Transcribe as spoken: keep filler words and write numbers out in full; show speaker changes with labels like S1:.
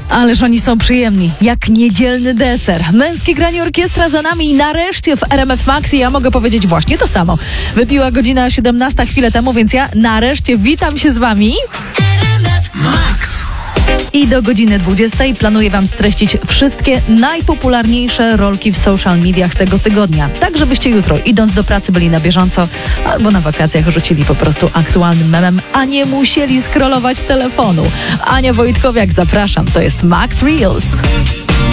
S1: Ależ oni są przyjemni, jak niedzielny deser. Męskie granie orkiestra za nami i nareszcie w R M F Max ja mogę powiedzieć właśnie to samo. Wybiła godzina siedemnasta chwilę temu, więc ja nareszcie witam się z wami.
S2: Max.
S1: I do godziny dwudziestej planuję wam streścić wszystkie najpopularniejsze rolki w social mediach tego tygodnia. Tak, żebyście jutro, idąc do pracy, byli na bieżąco albo na wakacjach rzucili po prostu aktualnym memem, a nie musieli scrollować telefonu. Ania Wojtkowiak, zapraszam. To jest Max Reels.